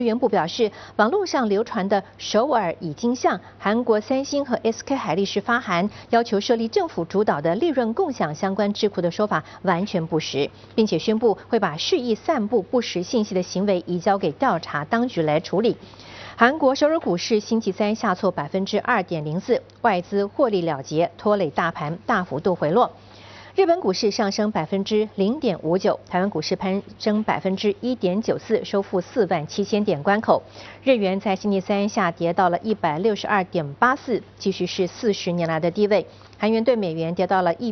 源部表示，网络上流传的首尔已经向韩国三星和 SK 海力士发函，要求设立政府主导的利润共享相关智库的说法完全不实，并且宣布会把蓄意散布不实信息的行为移交给调查当局来处理。韩国首尔股市星期三下挫2.04%，外资获利了结，拖累大盘大幅度回落。日本股市上升0.59%，台湾股市攀升1.94%，收复47000点关口。日元在星期三下跌到了162.84，继续是40年来的低位。韩元对美元跌到了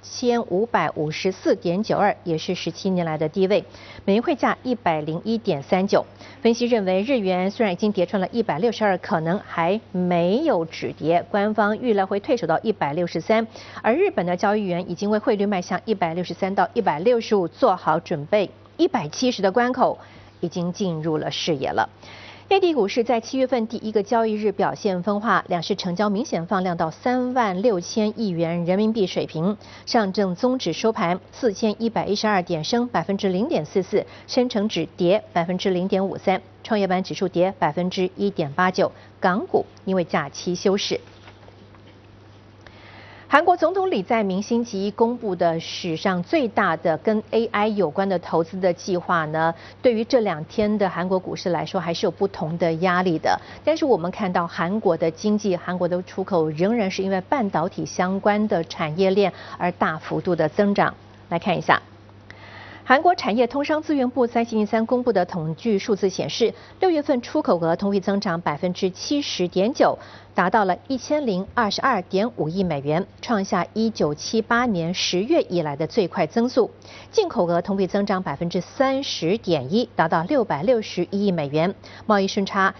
1554.92，也是17年来的低位。美元汇价101.39。分析认为，日元虽然已经跌穿了162，可能还没有止跌，官方预料会退守到163，而日本的交易员已经为汇率迈向163到165做好准备，170的关口已经进入了视野了。内地股市在7月份第一个交易日表现分化，两市成交明显放量到36000亿元人民币水平。上证综指收盘4112点，升0.44%，深成指跌0.53%，创业板指数跌1.89%。港股因为假期休市。韩国总统李在明星期一公布的史上最大的跟 AI 有关的投资的计划呢，对于这2天的韩国股市来说还是有不同的压力的。但是我们看到韩国的经济、韩国的出口仍然是因为半导体相关的产业链而大幅度的增长。来看一下。韩国产业通商资源部在星期三公布的统计数字显示，6月份出口额同比增长70.9%，达到了1022.5亿美元，创下1978年10月以来的最快增速。进口额同比增长30.1%，达到661亿美元，贸易顺差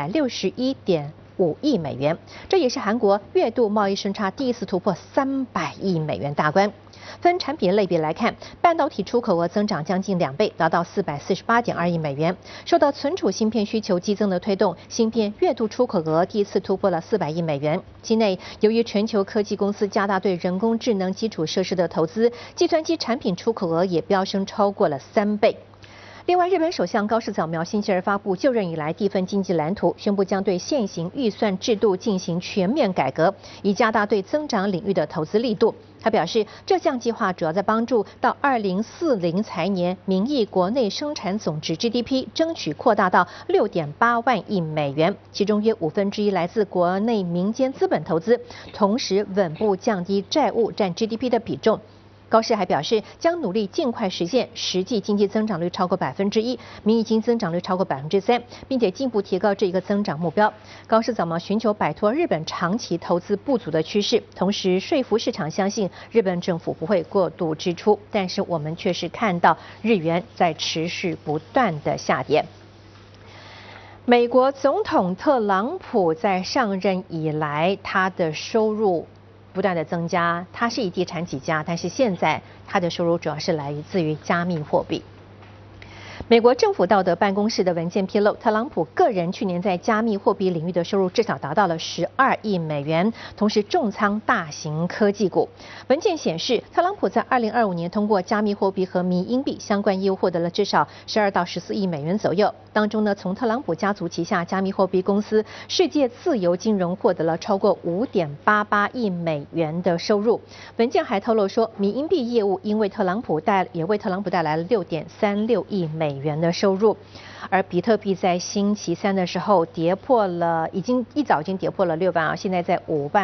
361.5亿美元，这也是韩国月度贸易顺差第一次突破300亿美元大关。分产品类别来看，半导体出口额增长将近2倍，达到448.2亿美元。受到存储芯片需求激增的推动，芯片月度出口额第一次突破了400亿美元。期内，由于全球科技公司加大对人工智能基础设施的投资，计算机产品出口额也飙升超过了3倍。另外，日本首相高市早苗星期二发布就任以来第一份经济蓝图，宣布将对现行预算制度进行全面改革，以加大对增长领域的投资力度。他表示，这项计划主要在帮助到2040财年名义国内生产总值 GDP 争取扩大到6.8万亿美元，其中约1/5来自国内民间资本投资，同时稳步降低债务占 GDP 的比重。高市还表示，将努力尽快实现实际经济增长率超过1%，名义经增长率超过3%，并且进一步提高这一个增长目标。高市早苗寻求摆脱日本长期投资不足的趋势，同时说服市场相信日本政府不会过度支出。但是我们却是看到日元在持续不断的下跌。美国总统特朗普在上任以来，他的收入不断的增加，他是以地产起家，但是现在他的收入主要是来自于加密货币。美国政府道德办公室的文件披露，特朗普个人去年在加密货币领域的收入至少达到了12亿美元，同时重仓大型科技股。文件显示，特朗普在2025年通过加密货币和迷因币相关业务获得了至少12到14亿美元左右。当中呢，从特朗普家族旗下加密货币公司世界自由金融获得了超过5.88亿美元的收入。文件还透露说，迷因币业务也为特朗普带来了6.36亿美元的收入。而比特币在星期三的时候跌破了，一早已经跌破了6万啊，现在在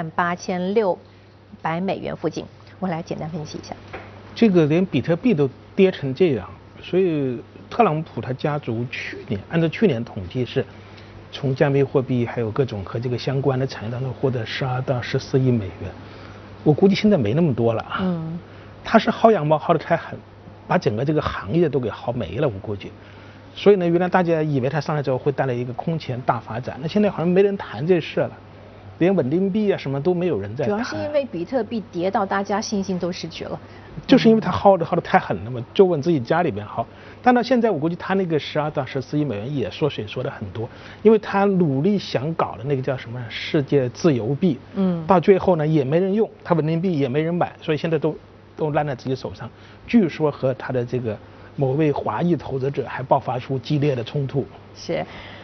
58600美元附近。我来简单分析一下， 这个连比特币都跌成这样，所以特朗普他家族按照去年统计是从加密货币还有各种和这个相关的产业当中获得12到14亿美元。我估计现在没那么多了啊。他是薅羊毛薅得太狠，把整个这个行业都给薅没了，我估计。所以呢，原来大家以为他上来之后会带来一个空前大发展，那现在好像没人谈这事了，连稳定币啊什么都没有人在谈。 主要是因为比特币跌到大家信心都失去了。 就是因为他薅得太狠了嘛，就往自己家里边薅。但到现在我估计他那个12到14亿美元也缩水缩的很多，因为他努力想搞的那个叫什么世界自由币，到最后呢也没人用，他稳定币也没人买，所以现在都烂在自己手上。据说和他的这个某位华裔投资者还爆发出激烈的冲突。 是。